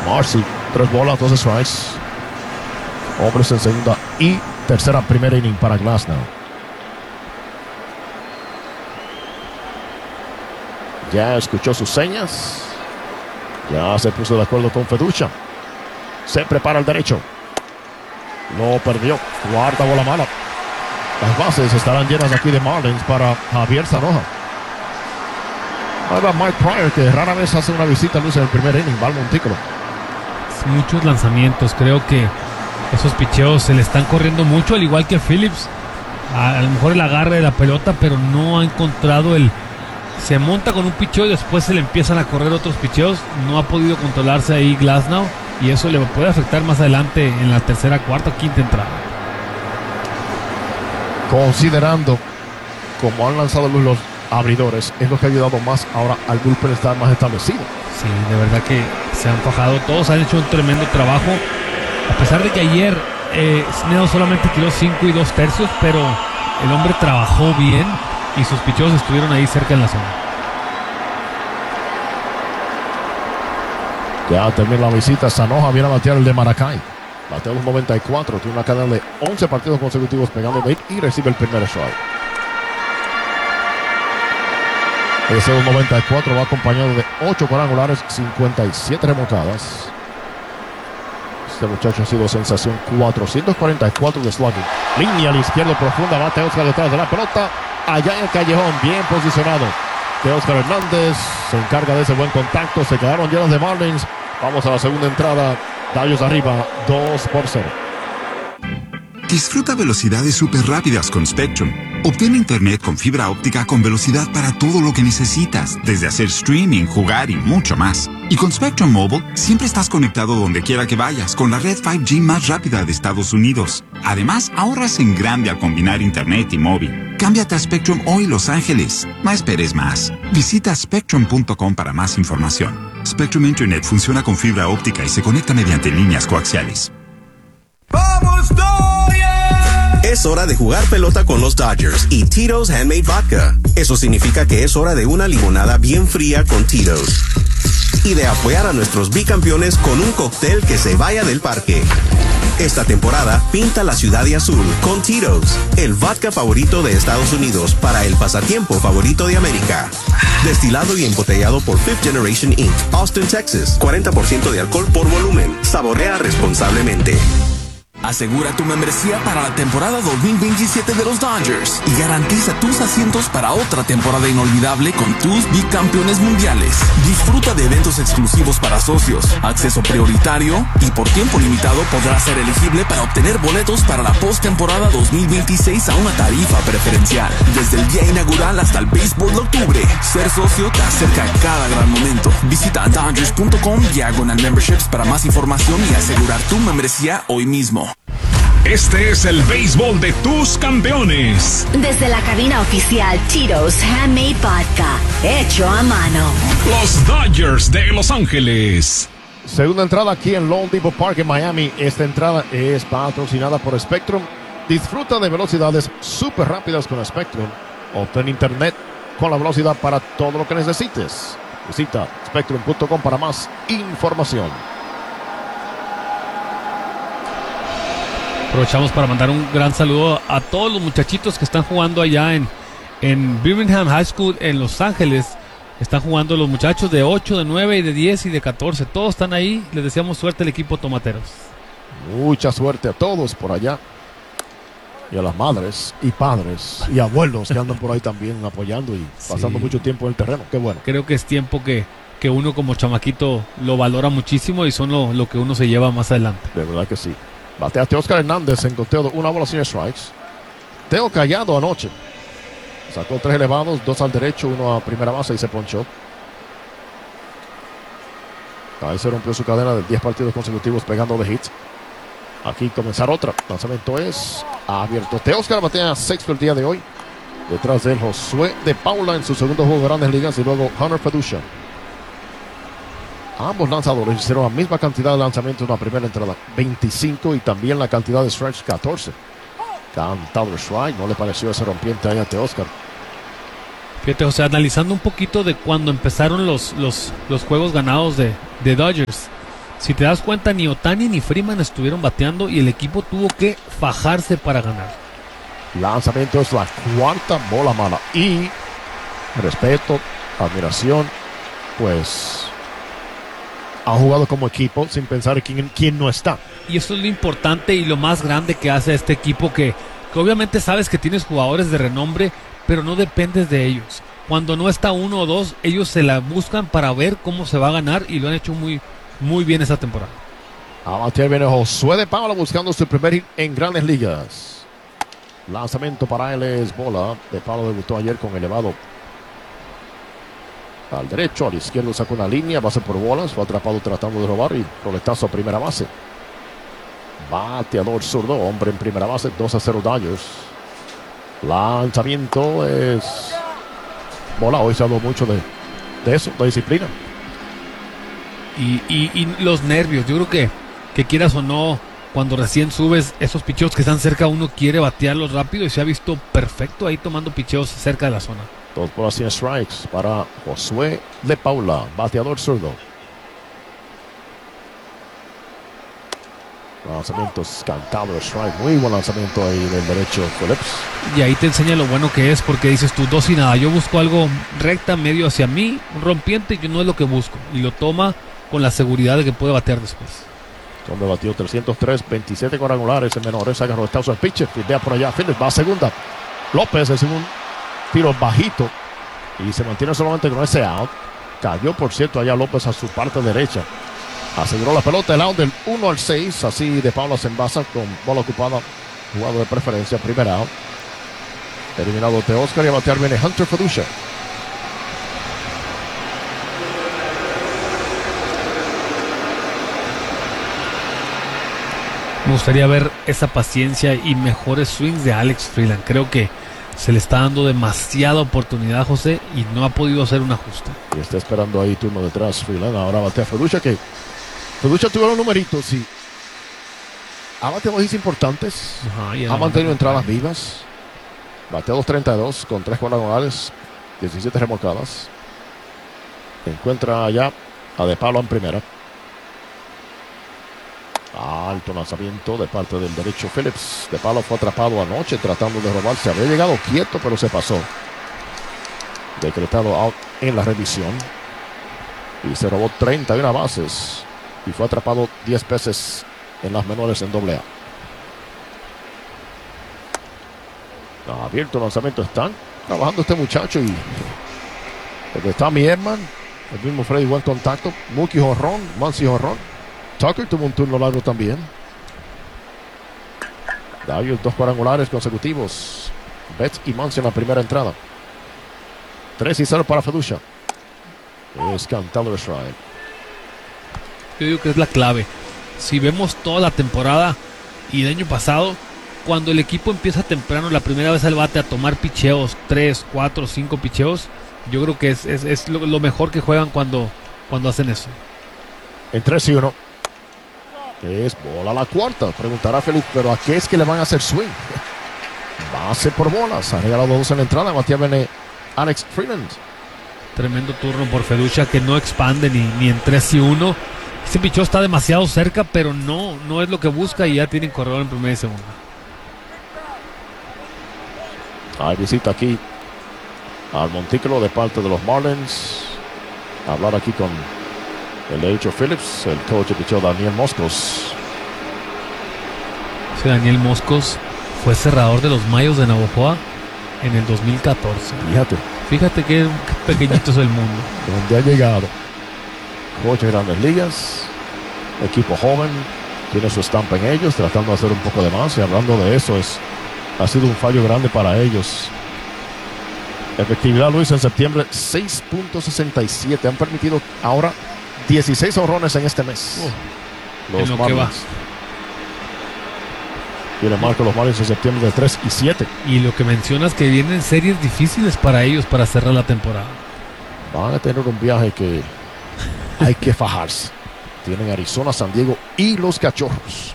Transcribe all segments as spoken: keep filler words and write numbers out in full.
Marcy, tres bolas, dos strikes. Hombres en segunda y tercera, primer inning para Glasnow. Ya escuchó sus señas. Ya se puso de acuerdo con Feducha. Se prepara al derecho. Lo perdió. Cuarta bola mala. Las bases estarán llenas aquí de Marlins para Javier Zanoja. Ahí va Mike Pryor, que rara vez hace una visita a luz en el primer inning. Va al montículo. Muchos lanzamientos. Creo que esos picheos se le están corriendo mucho, al igual que Phillips. A, a lo mejor el agarre de la pelota, pero no ha encontrado el... Se monta con un picheo y después se le empiezan a correr otros picheos. No ha podido controlarse ahí Glasnow, y eso le puede afectar más adelante en la tercera, cuarta, quinta entrada. Considerando cómo han lanzado luz los abridores, es lo que ha ayudado más ahora al bullpen estar más establecido. Sí, de verdad que se han fajado. Todos han hecho un tremendo trabajo. A pesar de que ayer eh, Snell solamente tiró cinco y dos tercios, pero el hombre trabajó bien y sus picheos estuvieron ahí cerca en la zona. Ya termina la visita. Zanoja viene a batear el de Maracay. Bateó los noventa y cuatro. Tiene una cadena de once partidos consecutivos pegando de y recibe el primer strike. Ese dos noventa y cuatro va acompañado de ocho cuadrangulares, cincuenta y siete remolcadas. Este muchacho ha sido sensación. Cuatrocientos cuarenta y cuatro de slugging. Línea a la izquierda profunda. Bate Oscar detrás de la pelota. Allá en el callejón, bien posicionado. De Oscar Hernández se encarga de ese buen contacto. Se quedaron llenos de Marlins. Vamos a la segunda entrada. Dodgers arriba, dos por cero. Disfruta velocidades súper rápidas con Spectrum. Obtén internet con fibra óptica con velocidad para todo lo que necesitas, desde hacer streaming, jugar y mucho más. Y con Spectrum Mobile, siempre estás conectado donde quiera que vayas con la red cinco G más rápida de Estados Unidos. Además, ahorras en grande al combinar internet y móvil. Cámbiate a Spectrum hoy, Los Ángeles. No esperes más. Visita spectrum punto com para más información. Spectrum Internet funciona con fibra óptica y se conecta mediante líneas coaxiales. ¡Vamos, Dodgers! Es hora de jugar pelota con los Dodgers y Tito's Handmade Vodka. Eso significa que es hora de una limonada bien fría con Tito's. Y de apoyar a nuestros bicampeones con un cóctel que se vaya del parque. Esta temporada, pinta la ciudad de azul con Tito's, el vodka favorito de Estados Unidos para el pasatiempo favorito de América. Destilado y embotellado por Fifth Generation incorporated, Austin, Texas. cuarenta por ciento de alcohol por volumen. Saborea responsablemente. Asegura tu membresía para la temporada dos mil veintisiete de los Dodgers y garantiza tus asientos para otra temporada inolvidable con tus bicampeones mundiales. Disfruta de eventos exclusivos para socios, acceso prioritario y por tiempo limitado podrás ser elegible para obtener boletos para la postemporada dos mil veintiséis a una tarifa preferencial. Desde el día inaugural hasta el béisbol de octubre, ser socio te acerca a cada gran momento. Visita dodgers punto com diagonal memberships para más información y asegurar tu membresía hoy mismo. Este es el béisbol de tus campeones. Desde la cabina oficial Tito's Handmade Vodka, hecho a mano. Los Dodgers de Los Ángeles. Segunda entrada aquí en Lone Depot Park en Miami. Esta entrada es patrocinada por Spectrum. Disfruta de velocidades súper rápidas con Spectrum. Obtén internet con la velocidad para todo lo que necesites. Visita spectrum punto com para más información. Aprovechamos para mandar un gran saludo a todos los muchachitos que están jugando allá en, en Birmingham High School en Los Ángeles. Están jugando los muchachos de ocho, de nueve, y de diez y de catorce. Todos están ahí. Les deseamos suerte al equipo Tomateros. Mucha suerte a todos por allá. Y a las madres y padres y abuelos que andan por ahí también apoyando y pasando sí. mucho tiempo en el terreno. Qué bueno. Creo que es tiempo que, que uno como chamaquito lo valora muchísimo y son lo, lo que uno se lleva más adelante. De verdad que sí. Bateaste Oscar Hernández en conteo de una bola sin strikes. Teo Callado anoche sacó tres elevados, dos al derecho, uno a primera base y se ponchó. Ahí se rompió su cadena de diez partidos consecutivos pegando de hits. Aquí comenzar otra. Lanzamiento es abierto. Teo Oscar batea seis por el día de hoy. Detrás de él Josué de Paula en su segundo juego de Grandes Ligas y luego Hunter Feducha. Ambos lanzadores hicieron la misma cantidad de lanzamientos en la primera entrada, veinticinco, y también la cantidad de strikes, catorce. Cantado strike, no le pareció ese rompiente ahí a Teóscar. Fíjate, o sea, analizando un poquito de cuando empezaron los, los, los juegos ganados de, de Dodgers, Si te das cuenta, ni Ohtani ni Freeman estuvieron bateando y el equipo tuvo que fajarse para ganar. Lanzamiento es la cuarta bola mala. Y respeto, admiración, pues han jugado como equipo sin pensar quién, quién no está. Y eso es lo importante y lo más grande que hace este equipo, que, que obviamente sabes que tienes jugadores de renombre, pero no dependes de ellos. Cuando no está uno o dos, ellos se la buscan para ver cómo se va a ganar y lo han hecho muy, muy bien esta temporada. A batear viene Josué de Paula buscando su primer hit en Grandes Ligas. Lanzamiento para él es bola. De Paula debutó ayer con elevado al derecho, al izquierdo sacó una línea, base por bolas, fue atrapado tratando de robar y coletazo a primera base. Bateador zurdo, hombre en primera base, dos a cero Dodgers. Lanzamiento es bola. Hoy se habló mucho de, de eso, de disciplina. Y, y, y los nervios, yo creo que, que quieras o no, cuando recién subes esos picheos que están cerca, uno quiere batearlos rápido y se ha visto perfecto ahí tomando picheos cerca de la zona. Dos por cien strikes para Josué de Paula, bateador zurdo. Lanzamientos cantado de strike, muy buen lanzamiento ahí del derecho Phillips. Y ahí te enseña lo bueno que es, porque dices tú, dos y nada, yo busco algo recta, medio hacia mí, un rompiente, yo no es lo que busco. Y lo toma con la seguridad de que puede batear después. Hombre batió trescientos tres, veintisiete cuadrangulares en menores, saca rotazo al pitcher, fildea por allá, Phillips va a segunda. López es un tiro bajito y se mantiene solamente con ese out. Cayó, por cierto, allá López a su parte derecha. Aseguró la pelota, el out del uno al seis. Así de Paula se envasa con bola ocupada. Jugado de preferencia, primer out. Eliminado de Oscar y a batear viene Hunter Feducia. Me gustaría ver esa paciencia y mejores swings de Alex Freeland. Creo que se le está dando demasiada oportunidad a José y no ha podido hacer un ajuste. Y está esperando ahí turno detrás Freeland. Ahora batea Feducia, que Feducia tuvo los numeritos y ha bateado hits importantes. Ajá, ha mantenido entradas vivas. Batea dos treinta y dos con tres cuadrangulares, diecisiete remolcadas. Encuentra allá a De Paula en primera. Alto lanzamiento de parte del derecho Phillips. De Paula fue atrapado anoche tratando de robar. Se había llegado quieto, pero se pasó. Decretado out en la revisión. Y se robó treinta y una bases. Y fue atrapado diez veces en las menores en doble A. Abierto el lanzamiento. Están trabajando este muchacho. Y donde está mi Edman, el mismo Freddy, buen contacto. Mookie jonrón, Muncy jonrón. Tucker tuvo un turno largo también. Dodgers dos cuadrangulares consecutivos. Betts y Muncy en la primera entrada. tres y cero para Feducia. Es cantado de strike. Yo digo que es la clave. Si vemos toda la temporada y el año pasado, cuando el equipo empieza temprano, la primera vez al bate a tomar picheos, tres, cuatro, cinco picheos, yo creo que es, es, es lo, lo mejor que juegan cuando, cuando hacen eso. En tres y uno. Es bola a la cuarta. Preguntará Felipe, pero ¿a qué es que le van a hacer swing? Base por bolas. Ha regalado dos en la entrada. Batea viene Alex Freeland. Tremendo turno por Feducia, que no expande ni, ni en tres y uno. Ese picheo está demasiado cerca, pero no, no es lo que busca y ya tienen corredor en primera y segunda. Hay visita aquí al montículo de parte de los Marlins. Hablar aquí con el derecho Phillips, el coach de picheo Daniel Moscos. Sí, Daniel Moscos fue cerrador de los Mayos de Navojoa en el dos mil catorce. Fíjate. Fíjate qué pequeñito es el mundo. Donde ha llegado. Coach de Grandes Ligas, equipo joven, tiene su estampa en ellos, tratando de hacer un poco de más. Y hablando de eso, es, ha sido un fallo grande para ellos. Efectividad, Luis, en septiembre, seis punto sesenta y siete. Han permitido ahora dieciséis honrones en este mes. Uh, los Marlins. Tiene marco los Marlins en septiembre de tres y siete. Y lo que mencionas, que vienen series difíciles para ellos para cerrar la temporada. Van a tener un viaje que hay que fajarse. Tienen Arizona, San Diego y los Cachorros.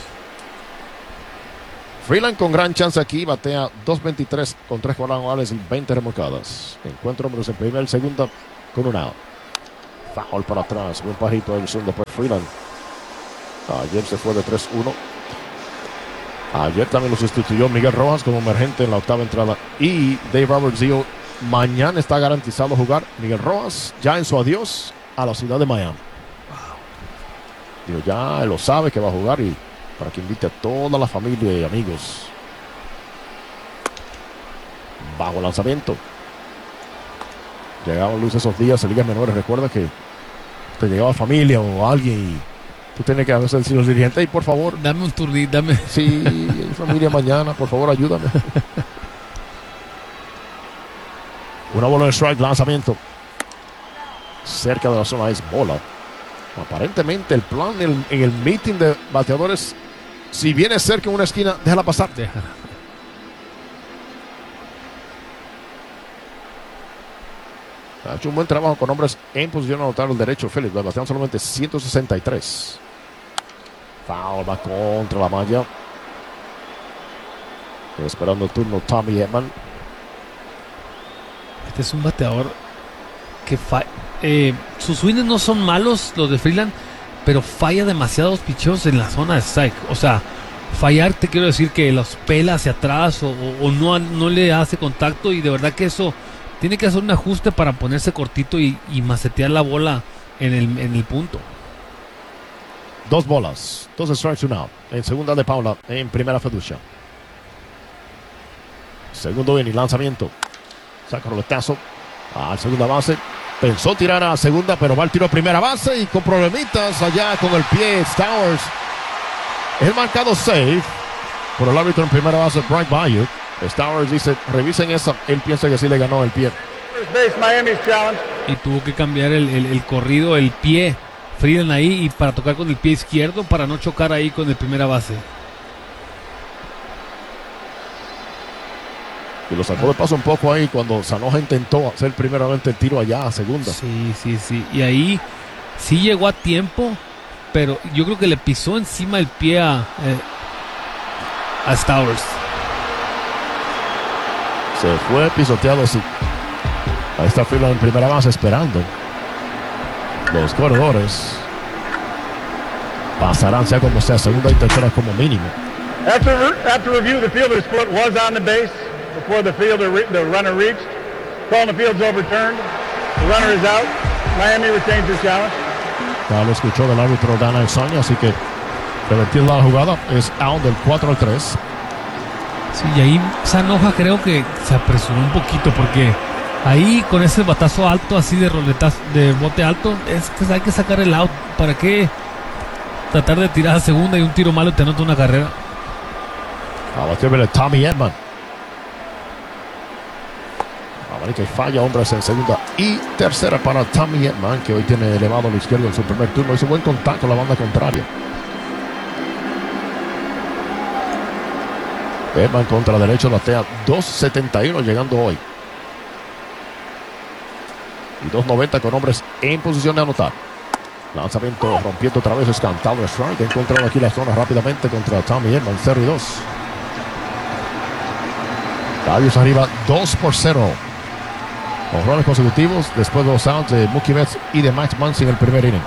Freeland con gran chance aquí, batea dos veintitrés con tres cuadrangulares y veinte remolcadas. Encuentra hombres en primera y segunda con un out. Foul para atrás, buen pajito del segundo por Freeland. Ayer se fue de tres uno. Ayer también lo sustituyó Miguel Rojas como emergente en la octava entrada. Y Dave Roberts dijo, mañana está garantizado jugar Miguel Rojas ya en su adiós a la ciudad de Miami. Digo, ya él lo sabe que va a jugar y para que invite a toda la familia y amigos. Bajo lanzamiento. Llegaban luz esos días en ligas menores. Recuerda que te llegaba familia o alguien y tú tienes que a veces decir a los dirigentes, hey, por favor, dame un turnito, dame. Sí, familia mañana, por favor, ayúdame. Una bola de strike, lanzamiento. Cerca de la zona es bola. Aparentemente el plan en el, en el meeting de bateadores, si viene cerca en una esquina, déjala pasar. Deja. Ha hecho un buen trabajo con hombres en posición a anotar el derecho. Phillips, le batean solamente ciento sesenta y tres. Foul, va contra la malla. Esperando el turno Tommy Edman. Este es un bateador que falla. Eh, sus swings no son malos, los de Freeland, pero falla demasiados picheos en la zona de strike. O sea, fallar te quiero decir que los pela hacia atrás o, o, o no, no le hace contacto, y de verdad que eso tiene que hacer un ajuste para ponerse cortito y, y macetear la bola en el, en el punto. Dos bolas, dos strikes, un out. En segunda de Paula, en primera fiducia. Segundo inning, lanzamiento. Saca roletazo a segunda base. Pensó tirar a segunda, pero va el tiro a primera base y con problemitas allá con el pie. Stowers. Es marcado safe por el árbitro en primera base, Brian Bayou. Stowers dice, revisen esa. Él piensa que sí le ganó el pie. Y tuvo que cambiar el, el, el corrido, el pie. Freeland ahí y para tocar con el pie izquierdo para no chocar ahí con el primera base. Y lo sacó de paso un poco ahí cuando Sanoja intentó hacer primeramente el tiro allá a segunda. Sí, sí, sí. Y ahí sí llegó a tiempo, pero yo creo que le pisó encima el pie a, eh, a Stowers. Se fue pisoteado, sí. Ahí está Freeland en primera base esperando. Los corredores pasarán sea como sea, segunda y tercera como mínimo. After, after review, the fielder's foot was on the base before the fielder, the runner reached. Calling the field's overturned. The runner is out. Miami retains their challenge. Ya lo escuchó del árbitro Dana Exaña, así que revertir la jugada es out del cuatro al tres. Sí, y ahí Sanoja creo que se apresuró un poquito porque ahí con ese batazo alto, así de roletazo, de bote alto, es que hay que sacar el out. ¿Para qué tratar de tirar a segunda y un tiro malo te anota una carrera? A batirle Tommy Edman. A ver que falla hombres en segunda y tercera para Tommy Edman, que hoy tiene elevado a la izquierda en su primer turno. Hizo buen contacto en la banda contraria. Edman contra la derecha batea dos setenta y uno llegando hoy. Y dos noventa con hombres en posición de anotar. Lanzamiento rompiendo otra vez, es cantado de strike. Encontrado aquí la zona rápidamente contra Tommy Edman, cero y dos. Darius arriba dos por cero. Honrones consecutivos después de los outs de Mookie Betts y de Max Muncy en el primer inning.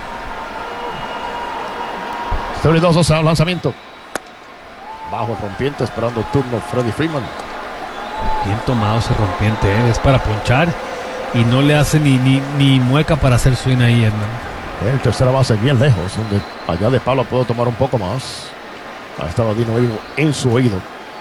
cero y dos, dos out, lanzamiento. Bajo el rompiente, esperando el turno Freddie Freeman. Bien tomado ese rompiente, ¿eh? Es para ponchar y no le hace ni, ni, ni mueca para hacer swing ahí, Edman. El tercera base bien lejos, donde allá de palo puedo tomar un poco más. Ahí estaba Dino Ivo en su oído.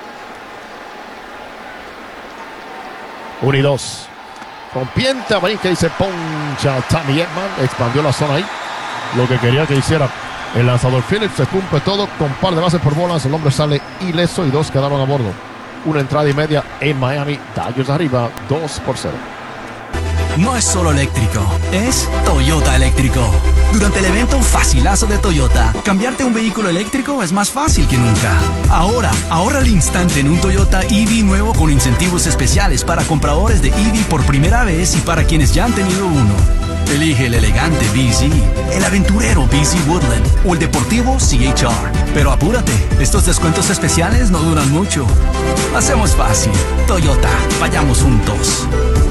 Uno y dos. Rompiente, brinca y se poncha Tommy Edman. Expandió la zona ahí. Lo que quería que hiciera el lanzador Phillips. Se cumple todo con par de bases por bolas. El hombre sale ileso y dos quedaron a bordo. Una entrada y media en Miami. Dodgers arriba, dos por cero. No es solo eléctrico, es Toyota eléctrico. Durante el evento Facilazo de Toyota, cambiarte un vehículo eléctrico es más fácil que nunca. Ahora, ahorra al instante en un Toyota E V nuevo con incentivos especiales para compradores de E V por primera vez y para quienes ya han tenido uno. Elige el elegante B Z, el aventurero B Z Woodland o el deportivo C H R. Pero apúrate, estos descuentos especiales no duran mucho. Hacemos fácil. Toyota, vayamos juntos.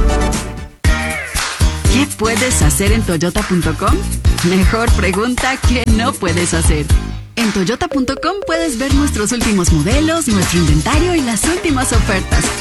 ¿Qué puedes hacer en Toyota punto com? Mejor pregunta, ¿qué no puedes hacer? En toyota punto com puedes ver nuestros últimos modelos, nuestro inventario y las últimas ofertas.